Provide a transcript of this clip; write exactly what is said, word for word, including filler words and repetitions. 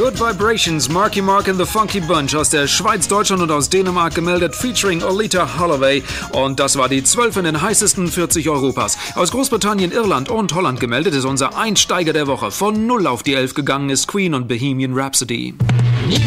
Good Vibrations, Marky Mark and the Funky Bunch aus der Schweiz, Deutschland und aus Dänemark gemeldet, featuring Olita Holloway. Und das war die zwölf in den heißesten vierzig Europas. Aus Großbritannien, Irland und Holland gemeldet ist unser Einsteiger der Woche. Von null auf die elf gegangen ist Queen und Bohemian Rhapsody.